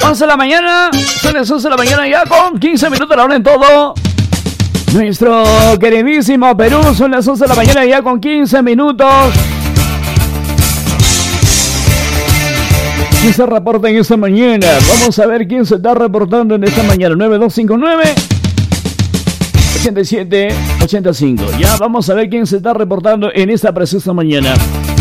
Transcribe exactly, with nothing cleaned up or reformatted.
once de la mañana, son las once de la mañana ya con quince minutos la hora en todo nuestro queridísimo Perú. Son las once de la mañana ya con quince minutos. ¿Quién se reporta en esta mañana? Vamos a ver quién se está reportando en esta mañana. nueve dos cinco nueve, ocho siete ocho cinco. Ya vamos a ver quién se está reportando en esta preciosa mañana.